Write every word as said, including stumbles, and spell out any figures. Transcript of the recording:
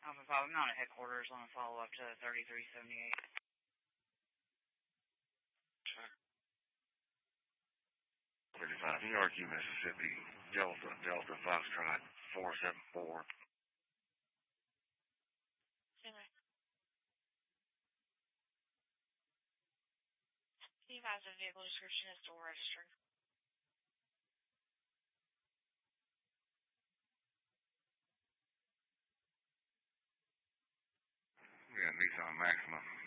Alpha five, I'm not at headquarters on a follow-up to thirty-three seventy-eight. Check. thirty-five, New York, Mississippi, Delta, Delta, Foxtrot, four seven four. Anyway. Can you advise the vehicle description is still registered? Yeah, Nissan Maxima.